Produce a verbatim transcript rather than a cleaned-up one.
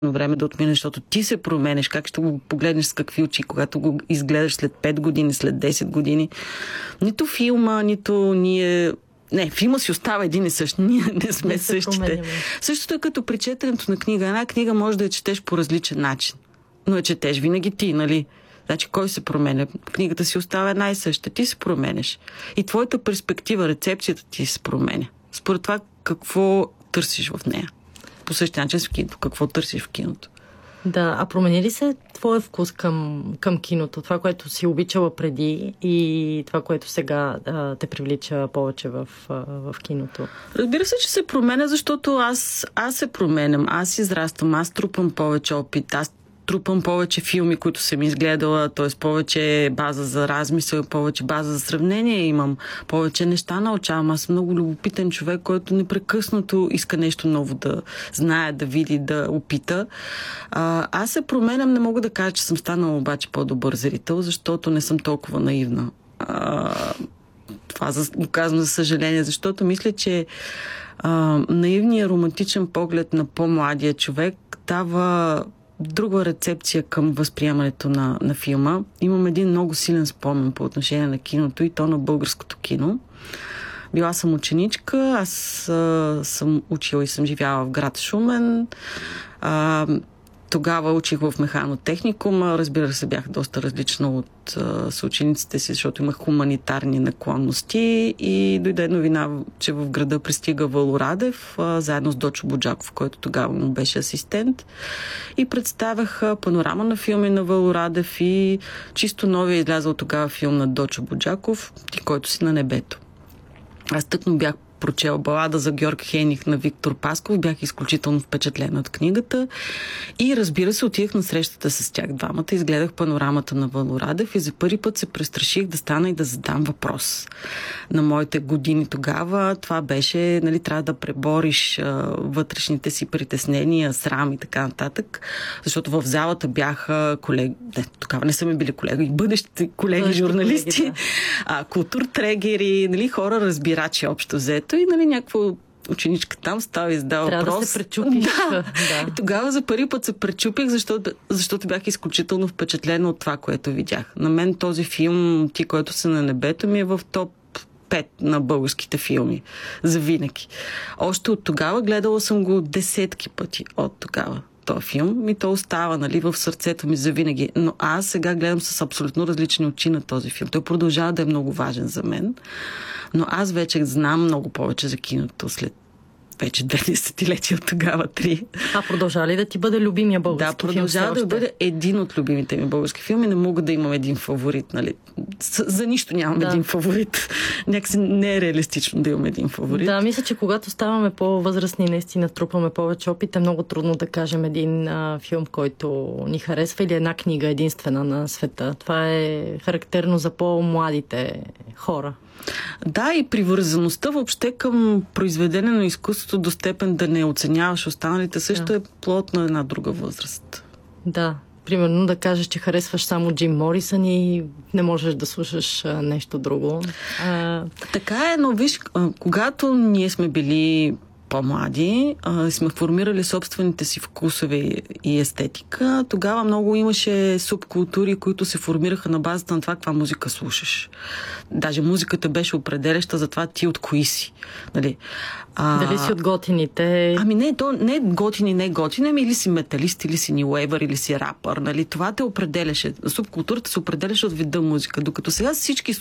време да отмине, защото ти се променеш. Как ще го погледнеш с какви очи, когато го изгледаш след пет години, след десет години. Нито филма, нито ние... Не, филма си остава един и същ. Ние не сме не същите. Променяме. Същото е като при четенето на книга. Една книга може да я четеш по различен начин. Но я четеш винаги ти, нали? Значи, кой се променя? Книгата си остава една и съща. Ти се променеш. И твоята перспектива, рецепцията ти се променя. Според това, какво търсиш в нея. По същия начин в киното. Какво търсиш в киното? Да, а промени ли се твоя вкус към, към киното? Това, което си обичала преди и това, което сега а, те привлича повече в, а, в киното? Разбира се, че се променя, защото аз, аз се променям, аз израствам, аз трупам повече опит, аз трупам повече филми, които съм изгледала, т.е. повече база за размисъл, повече база за сравнение имам, повече неща научавам. Аз съм много любопитен човек, който непрекъснато иска нещо ново да знае, да види, да опита. А, аз се променям, не мога да кажа, че съм станала обаче по-добър зрител, защото не съм толкова наивна. А, това го казвам за съжаление, защото мисля, че а, наивният романтичен поглед на по-младия човек дава друга рецепция към възприемането на, на филма. Имам един много силен спомен по отношение на киното и то на българското кино. Била съм ученичка, аз а, съм учила и съм живяла в град Шумен. А, Тогава учих в механотехникума. Разбира се, бях доста различна от а, съучениците си, защото имах хуманитарни наклонности и дойде новина, че в града пристига Въло Радев, а, заедно с Дочо Буджаков, който тогава му беше асистент. И представях панорама на филми на Въло Радев и чисто новия излязъл тогава филм на Дочо Буджаков, Ти, който си на небето. Аз тъкно бях прочела балада за Георг Хейних на Виктор Пасков. Бях изключително впечатлена от книгата. И разбира се, отидах на срещата с тях двамата. Изгледах панорамата на Въло Радев и за първи път се престраших да стана и да задам въпрос. На моите години тогава това беше, нали, трябва да пребориш а, вътрешните си притеснения, срам и така нататък. Защото в залата бяха колеги, не, тогава не са ми били колеги, бъдещите колеги, Бъдещи журналисти, колеги, да. а, културтрегери, нали, хора разбирачи общо взето. И, нали, някаква ученичка там става и задава въпрос. Трябва да се пречупиш. Да. да. И тогава за първи път се пречупих, защото, защото бях изключително впечатлена от това, което видях. На мен този филм, Ти, който си на небето, ми е в топ пет на българските филми. За винаги. Още от тогава гледала съм го десетки пъти от тогава. този филм и то остава, нали, в сърцето ми завинаги. Но аз сега гледам с абсолютно различни очи на този филм. Той продължава да е много важен за мен, но аз вече знам много повече за киното след вече две десетилетия от тогава, три. А продължава ли да ти бъде любимия български филм? Да, продължава да бъде един от любимите ми български филми. Не мога да имам един фаворит, нали? За нищо нямам да. един фаворит. Някакси не е реалистично да имам един фаворит. Да, мисля, че когато ставаме по-възрастни, наистина трупаме повече опит, е много трудно да кажем един а, филм, който ни харесва, или една книга единствена на света. Това е характерно за по-младите хора. Да, и привързаността въобще към произведение на изкуството до степен да не оценяваш останалите също да. е плод на една друга възраст. Да, примерно да кажеш, че харесваш само Джим Морисън и не можеш да слушаш а, нещо друго. А... Така е, но виж, когато ние сме били по-млади, а, сме формирали собствените си вкусове и естетика, тогава много имаше субкултури, които се формираха на базата на това, каква музика слушаш. Даже музиката беше определяща за това ти от кои си. Нали? А... Дали си от готините? Ами не, то не е готини, не е готини, ами или си металист, или си нюейвър, или си рапър. Нали? Това те определяше. Субкултурата се определяше от вида музика. Докато сега всички